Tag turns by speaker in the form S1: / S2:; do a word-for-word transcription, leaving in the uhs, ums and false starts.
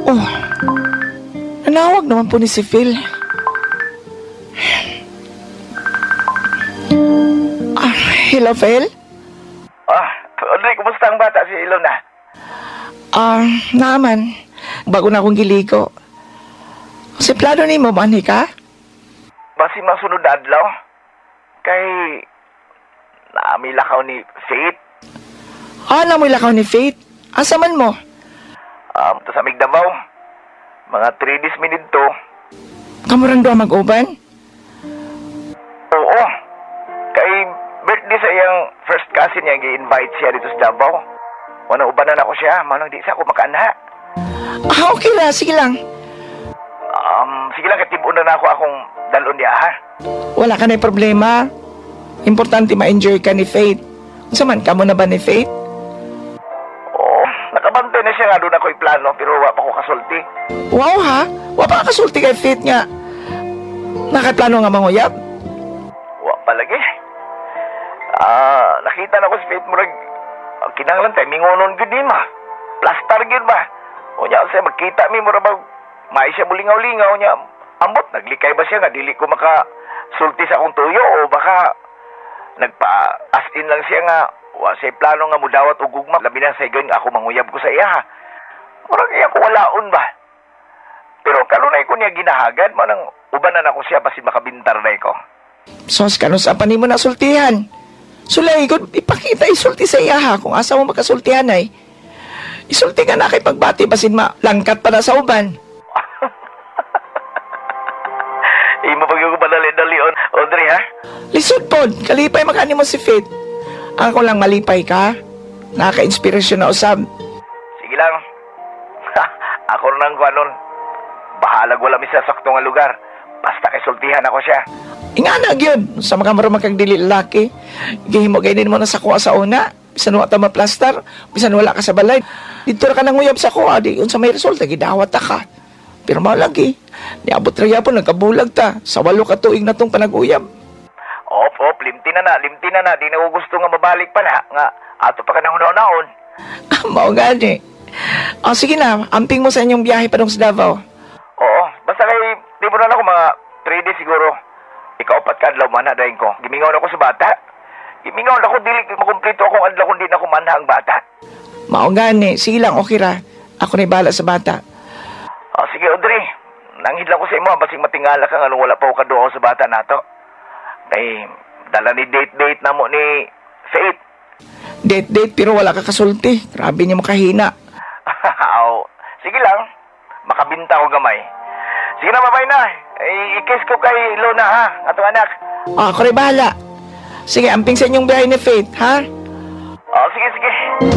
S1: Oh, nanawag naman po ni si Phil. Ah, hello, Phil?
S2: Ah, Audrey, kumusta ang bata si Ilona?
S1: Ah, naman. Bago na akong giliko. Kasi plano ni mo, manhi ka?
S2: Basi masunod na adlaw? Kay... naamilakaw ni Faith.
S1: Ah, namoy lakaw ni Faith. Asa man mo?
S2: Um, to sa Migdabaw. Mga three days minute to.
S1: Kamurang doon mag-uban?
S2: Oo. Kay birthday sa iyang first cousin niya, gi-invite siya dito sa Davao. Wanang ubanan ako siya, manang di sa ako makaanha.
S1: Ah, okay na. Sige lang.
S2: Um, sige lang, katibun na ako akong dalon niya, ha?
S1: Wala ka na problema. Importante ma-enjoy ka ni Faith. Saman ka mo na ba ni Faith?
S2: Oo, nakabantay na siya nga doon ako iplano, pero wa pa ko kasulti.
S1: Wow ha? Wa pa kasulti kay Faith nga. Nakaplano nga manguyab?
S2: Wa pa lagi. Ah, nakita na ko si Faith Murag. Ang kinanglan tayo, mingonon gud ni ma. Plastar gud ba? O niya, sa magkita mi mura ba, may siya mulingaw-lingaw niya. Ambot, naglikay ba siya nga, dili ko maka sulti sa akong tuyo o baka nagpa-as in lang siya nga, wa siya plano nga mudawat o gugma. Labi na sa igan nga ako manguyab ko sa iya ha. Murag iya ko walaon ba? Pero kanunay ko niya ginahagad, manang ubanan ako siya basin makabintar na ko.
S1: Sos, kanong sa panin mo na sultihan? Sulay, kung ipakita isulti sa iya ha, kung asa mo makasultihan ay. Isulti ka na kay pagbati basin ma, langkat pa na sa uban.
S2: Imo pag yung madali-dali on, Audrey ha?
S1: Lisod pod, kalipay makani mo si Faith. Ako lang malipay ka. Nakaka-inspirasyon na usab.
S2: Sige lang. Ako rin ang kwanon. Bahalag wala mi sa sakto nga lugar. Basta kay sultihan ako siya.
S1: Ingana gyud sa mga marumang kang dili lalaki. Gihimo gaynin mo na sa kuha sa una. Bisan wa ta maplastar, bisan wala ka sa balay. Dito ra ka nang uyab sa kuha, di unsa may resulta gidawat ta ka. Pero mao lagi. Niabot ra gyapon nagkabulag ta sa walo ka tuig na tong panag-uyab.
S2: Op, op, limti na na, limti na na. Di na ko gusto nga mabalik pa na. Nga, ato pa ka na hunaw-naon.
S1: Mao gani. O sige na, amping mo sa inyong biyahe pa dong sa Davao.
S2: Oo, basta kay, di mo na ako mga three days siguro. Ikaw pat ka adlaw man, hadayin ko. Gimingaw na ako sa bata. Gimingaw na ako, dili makumplito akong adlaw kung di na ako manhang bata.
S1: Mao gani, sige lang, okay ra. Ako na bala sa bata.
S2: O, sige, Audrey. Nanghid lang ko sa imo, basing matingala ka nga nung wala pa ako kaduaw sa bata nato. Kay, dala ni date-date na mo ni Faith.
S1: Date-date pero wala ka kasulti. Grabe niya makahina.
S2: Aw, sige lang. Makabinta ko gamay. Sige na, babay na. Eh, i-kiss ko kay Lona, ha? Atong anak.
S1: Ah, ako na bahala. Sige, amping sa inyong biyahe ni Faith, ha?
S2: Oh, sige, sige.